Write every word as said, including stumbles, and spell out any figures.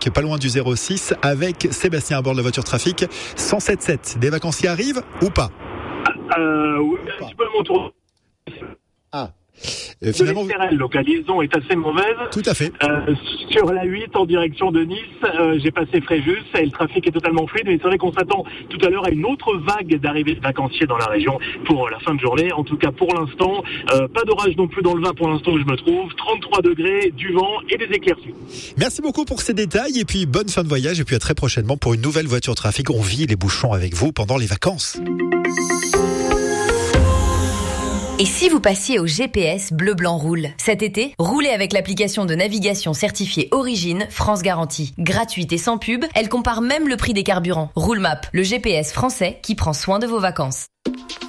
Trafic, pas loin du zéro six, avec Sébastien à bord de la voiture Trafic. cent sept sept, des vacanciers arrivent ou pas? Euh, oui, un petit peu mon tour. Ah. Euh, finalement, S R L, donc la liaison est assez mauvaise. Tout à fait. Euh, sur la huit en direction de Nice, euh, j'ai passé Fréjus et le trafic est totalement fluide. Mais c'est vrai qu'on s'attend tout à l'heure à une autre vague d'arrivée de vacanciers dans la région pour la fin de journée. En tout cas, pour l'instant, euh, pas d'orage non plus dans le vin pour l'instant où je me trouve. trente-trois degrés, du vent et des éclaircies. Merci beaucoup pour ces détails et puis bonne fin de voyage et puis à très prochainement pour une nouvelle voiture Trafic. On vit les bouchons avec vous pendant les vacances. Et si vous passiez au G P S Bleu Blanc Roule? Cet été, roulez avec l'application de navigation certifiée Origine France Garantie. Gratuite et sans pub, elle compare même le prix des carburants. Roule Map, le G P S français qui prend soin de vos vacances.